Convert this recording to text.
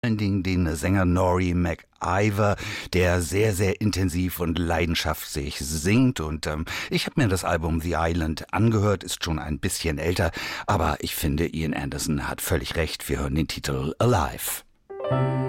Allen Dingen den Sänger Nori MacIver, der sehr, sehr intensiv und leidenschaftlich singt. Und ich habe mir das Album The Island angehört, ist schon ein bisschen älter, aber ich finde, Ian Anderson hat völlig recht. Wir hören den Titel Alive.